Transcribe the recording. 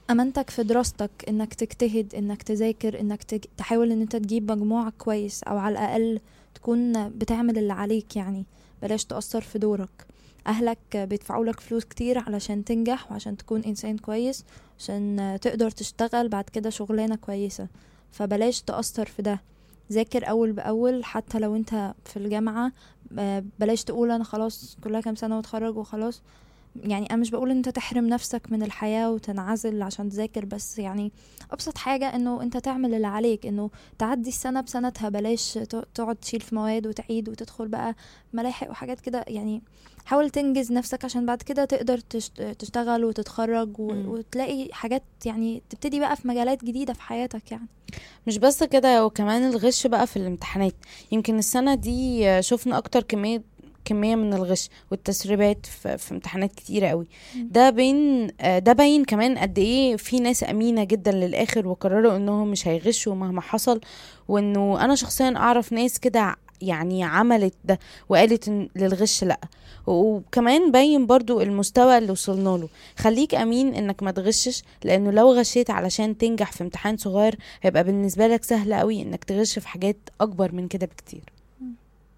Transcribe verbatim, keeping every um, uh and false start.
امانتك في دراستك، انك تجتهد، انك تذاكر، انك تج... تحاول ان انت تجيب مجموع كويس، او على الاقل تكون بتعمل اللي عليك يعني. بلاش تأثر في دورك. اهلك بيدفعوا لك فلوس كتير علشان تنجح وعشان تكون انسان كويس، عشان تقدر تشتغل بعد كده شغلانة كويسة. فبلاش تأثر في ده. ذاكر اول باول حتى لو انت في الجامعة. آه، بلاش تقول انا خلاص كلها كام سنة واتخرج وخلاص. يعني انا مش بقول انت تحرم نفسك من الحياة وتنعزل عشان تذاكر، بس يعني ابسط حاجة انه انت تعمل اللي عليك، انه تعدي السنة بسنتها. بلاش ت- تقعد تشيل في مواد وتعيد وتدخل بقى ملاحق وحاجات كده يعني. حاول تنجز نفسك عشان بعد كده تقدر تشت- تشتغل وتتخرج و- مم. وتلاقي حاجات، يعني تبتدي بقى في مجالات جديدة في حياتك يعني. مش بس كده، وكمان الغش بقى في الامتحانات. يمكن السنة دي آه، شفنا اكتر كمية كمية من الغش والتسريبات في, في امتحانات كتيرة قوي. مم. ده بين آه، ده باين كمان قد ايه في ناس امينة جدا للاخر، وقرروا انهم مش هيغشوا مهما حصل. وانه انا شخصيا اعرف ناس كده يعني عملت ده، وقالت إن للغش لا. وكمان باين برضو المستوى اللي وصلنا له. خليك امين انك ما تغشش، لانه لو غشيت علشان تنجح في امتحان صغير، هيبقى بالنسبة لك سهل قوي انك تغش في حاجات اكبر من كده بكتير.